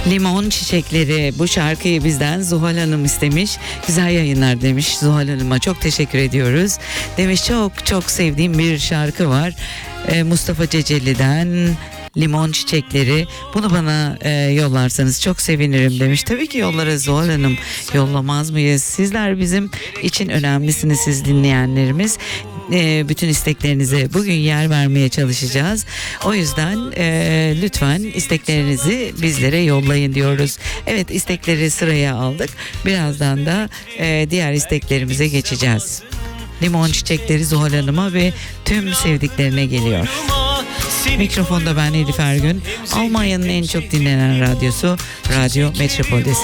Limon Çiçekleri, bu şarkıyı bizden Zuhal Hanım istemiş. Güzel yayınlar demiş Zuhal Hanım'a, çok teşekkür ediyoruz. Demiş çok çok sevdiğim bir şarkı var. Mustafa Ceceli'den Limon Çiçekleri, bunu bana yollarsanız çok sevinirim demiş. Tabii ki yollarız Zuhal Hanım, yollamaz mıyız? Sizler bizim için önemlisiniz, siz dinleyenlerimiz. Bütün isteklerinize bugün yer vermeye çalışacağız. O yüzden lütfen isteklerinizi bizlere yollayın diyoruz. Evet, istekleri sıraya aldık. Birazdan da diğer isteklerimize geçeceğiz. Limon Çiçekleri Zuhal Hanım'a ve tüm sevdiklerine geliyor. Mikrofonda ben Elif Ergün. Almanya'nın en çok dinlenen radyosu Radyo Metropol'de.